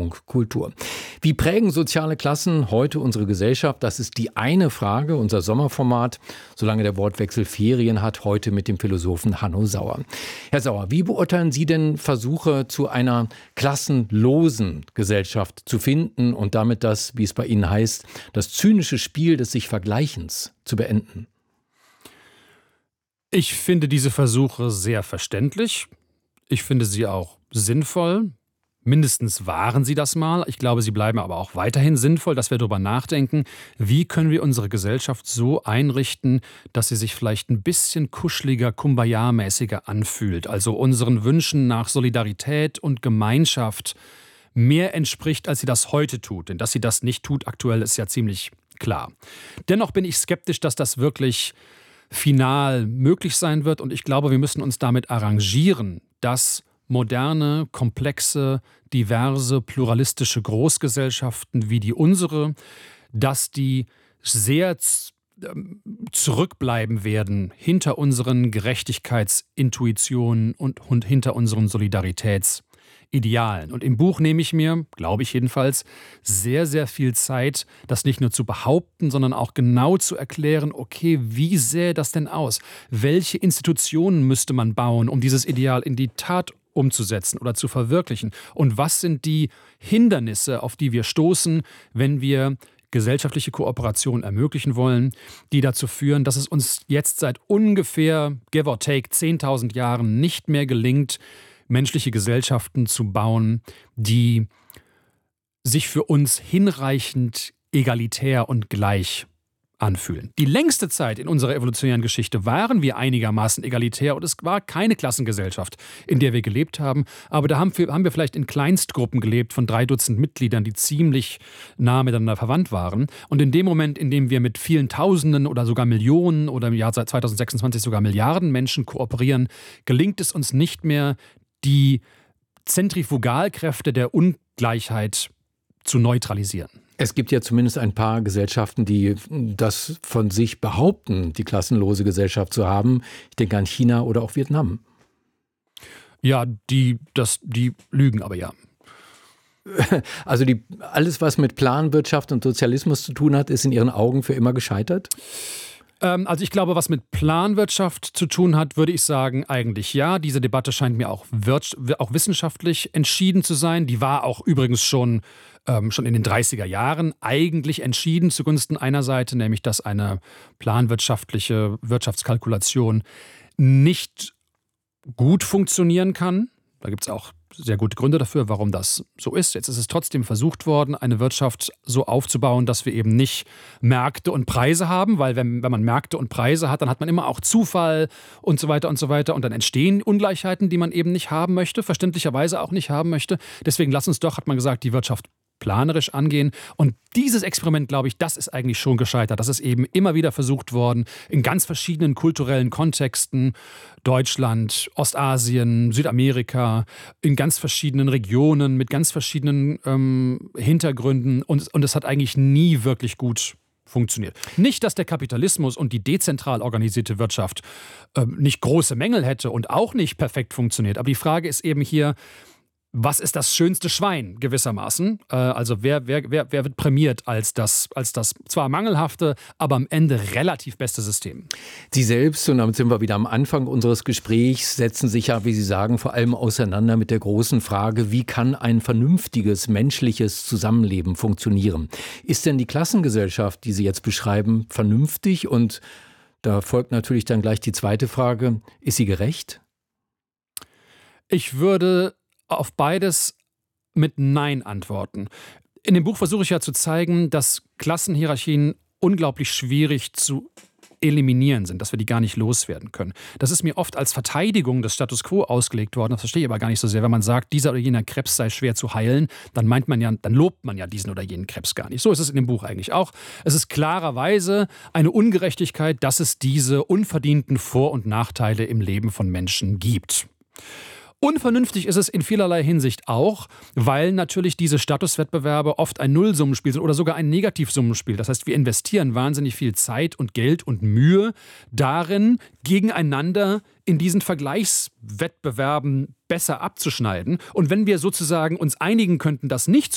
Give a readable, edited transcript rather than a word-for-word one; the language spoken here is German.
Bildung, Kultur. Wie prägen soziale Klassen heute unsere Gesellschaft? Das ist die eine Frage, unser Sommerformat, solange der Wortwechsel Ferien hat, heute mit dem Philosophen Hanno Sauer. Herr Sauer, wie beurteilen Sie denn Versuche, zu einer klassenlosen Gesellschaft zu finden und damit das, wie es bei Ihnen heißt, das zynische Spiel des sich Vergleichens zu beenden? Ich finde diese Versuche sehr verständlich. Ich finde sie auch sinnvoll. Mindestens waren sie das mal. Ich glaube, sie bleiben aber auch weiterhin sinnvoll, dass wir darüber nachdenken, wie können wir unsere Gesellschaft so einrichten, dass sie sich vielleicht ein bisschen kuscheliger, Kumbaya-mäßiger anfühlt. Also unseren Wünschen nach Solidarität und Gemeinschaft mehr entspricht, als sie das heute tut. Denn dass sie das nicht tut, aktuell ist ja ziemlich klar. Dennoch bin ich skeptisch, dass das wirklich final möglich sein wird. Und ich glaube, wir müssen uns damit arrangieren, dass moderne, komplexe, diverse, pluralistische Großgesellschaften wie die unsere, dass die sehr zurückbleiben werden hinter unseren Gerechtigkeitsintuitionen und hinter unseren Solidaritätsidealen. Und im Buch nehme ich mir, glaube ich jedenfalls, sehr, sehr viel Zeit, das nicht nur zu behaupten, sondern auch genau zu erklären, okay, wie sähe das denn aus? Welche Institutionen müsste man bauen, um dieses Ideal in die Tat umzusetzen oder zu verwirklichen? Und was sind die Hindernisse, auf die wir stoßen, wenn wir gesellschaftliche Kooperation ermöglichen wollen, die dazu führen, dass es uns jetzt seit ungefähr, give or take, 10.000 Jahren nicht mehr gelingt, menschliche Gesellschaften zu bauen, die sich für uns hinreichend egalitär und gleich anfühlen. Die längste Zeit in unserer evolutionären Geschichte waren wir einigermaßen egalitär und es war keine Klassengesellschaft, in der wir gelebt haben. Aber da haben wir vielleicht in Kleinstgruppen gelebt von 3 Dutzend Mitgliedern, die ziemlich nah miteinander verwandt waren. Und in dem Moment, in dem wir mit vielen Tausenden oder sogar Millionen oder im Jahr 2026 sogar Milliarden Menschen kooperieren, gelingt es uns nicht mehr, die Zentrifugalkräfte der Ungleichheit zu neutralisieren. Es gibt ja zumindest ein paar Gesellschaften, die das von sich behaupten, die klassenlose Gesellschaft zu haben. Ich denke an China oder auch Vietnam. Ja, die lügen aber ja. Also alles, was mit Planwirtschaft und Sozialismus zu tun hat, ist in Ihren Augen für immer gescheitert? Also ich glaube, was mit Planwirtschaft zu tun hat, würde ich sagen, eigentlich ja. Diese Debatte scheint mir auch wissenschaftlich entschieden zu sein. Die war auch übrigens schon in den 30er Jahren eigentlich entschieden zugunsten einer Seite, nämlich dass eine planwirtschaftliche Wirtschaftskalkulation nicht gut funktionieren kann. Da gibt es auch sehr gute Gründe dafür, warum das so ist. Jetzt ist es trotzdem versucht worden, eine Wirtschaft so aufzubauen, dass wir eben nicht Märkte und Preise haben, weil wenn man Märkte und Preise hat, dann hat man immer auch Zufall und so weiter und so weiter und dann entstehen Ungleichheiten, die man eben nicht haben möchte, verständlicherweise auch nicht haben möchte. Deswegen lass uns doch, hat man gesagt, die Wirtschaft planerisch angehen. Und dieses Experiment, glaube ich, das ist eigentlich schon gescheitert. Das ist eben immer wieder versucht worden, in ganz verschiedenen kulturellen Kontexten, Deutschland, Ostasien, Südamerika, in ganz verschiedenen Regionen, mit ganz verschiedenen Hintergründen. Und es hat eigentlich nie wirklich gut funktioniert. Nicht, dass der Kapitalismus und die dezentral organisierte Wirtschaft nicht große Mängel hätte und auch nicht perfekt funktioniert. Aber die Frage ist eben hier, was ist das schönste Schwein gewissermaßen? Also wer wird prämiert als das zwar mangelhafte, aber am Ende relativ beste System? Sie selbst, und damit sind wir wieder am Anfang unseres Gesprächs, setzen sich ja, wie Sie sagen, vor allem auseinander mit der großen Frage, wie kann ein vernünftiges menschliches Zusammenleben funktionieren? Ist denn die Klassengesellschaft, die Sie jetzt beschreiben, vernünftig? Und da folgt natürlich dann gleich die zweite Frage, ist sie gerecht? Ich würde auf beides mit Nein antworten. In dem Buch versuche ich ja zu zeigen, dass Klassenhierarchien unglaublich schwierig zu eliminieren sind, dass wir die gar nicht loswerden können. Das ist mir oft als Verteidigung des Status quo ausgelegt worden. Das verstehe ich aber gar nicht so sehr. Wenn man sagt, dieser oder jener Krebs sei schwer zu heilen, dann lobt man ja diesen oder jenen Krebs gar nicht. So ist es in dem Buch eigentlich auch. Es ist klarerweise eine Ungerechtigkeit, dass es diese unverdienten Vor- und Nachteile im Leben von Menschen gibt. Unvernünftig ist es in vielerlei Hinsicht auch, weil natürlich diese Statuswettbewerbe oft ein Nullsummenspiel sind oder sogar ein Negativsummenspiel. Das heißt, wir investieren wahnsinnig viel Zeit und Geld und Mühe darin, gegeneinander in diesen Vergleichswettbewerben besser abzuschneiden. Und wenn wir sozusagen uns einigen könnten, das nicht